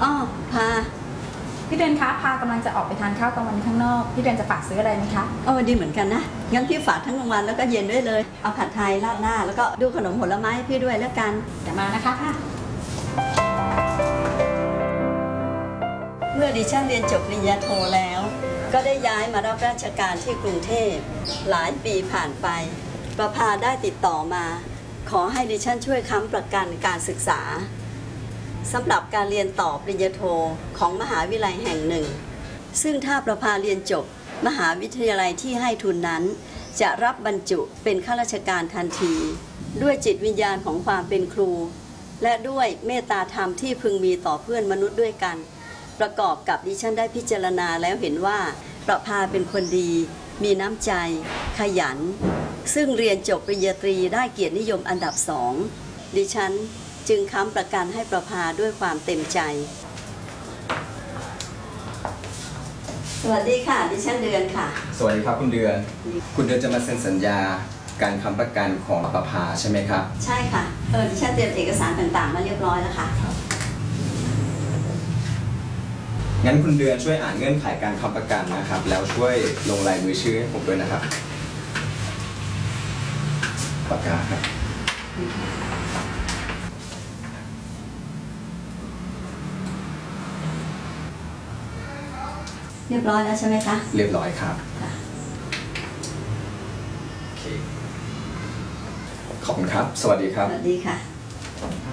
อ๋อพาพี่เดือนคะพากำลังจะออกไปทานข้าวกลางวันข้างนอกพี่เดือนจะฝากซื้ออะไรไหมคะดีเหมือนกันนะงั้นพี่ฝากทั้งกลางวันแล้วก็เย็นด้วยเลยเอาผัดไทยราดหน้าแล้วก็ดูขนมผลไม้พี่ด้วยแล้วกันเดี๋ยวมานะคะค่ะเมื่อดิฉันเรียนจบปริญญาโทแล้วก็ได้ย้ายมารับราชการที่กรุงเทพหลายปีผ่านไปประภาได้ติดต่อมาขอให้ดิฉันช่วยค้ำประกันการศึกษาสำหรับการเรียนต่อปริญญาโทของมหาวิทยาลัยแห่งหนึ่งซึ่งถ้าประภาเรียนจบมหาวิทยาลัยที่ให้ทุนนั้นจะรับบรรจุเป็นข้าราชการทันทีด้วยจิตวิญญาณของความเป็นครูและด้วยเมตตาธรรมที่พึงมีต่อเพื่อนมนุษย์ด้วยกันประกอบกับดิฉันได้พิจารณาแล้วเห็นว่าประภาเป็นคนดีมีน้ำใจขยันซึ่งเรียนจบปริญญาตรีได้เกียรตินิยมอันดับ2ดิฉันจึงค้ำประกันให้ประภาด้วยความเต็มใจสวัสดีค่ะดิฉันเดือนค่ะสวัสดีครับคุณเดือนจะมาเซ็นสัญญาการค้ำประกันของประภาใช่ไหมครับใช่ค่ะดิฉันเตรียมเอกสารต่างๆมาเรียบร้อยแล้วค่ะงั้นคุณเดือนช่วยอ่านเงื่อนไขการค้ำประกันนะครับแล้วช่วยลงลายมือชื่อให้ผมด้วยนะครับปากกาครับเรียบร้อยแล้วใช่ไหมคะเรียบร้อยครับโอเคขอบคุณครับสวัสดีครับสวัสดีค่ะ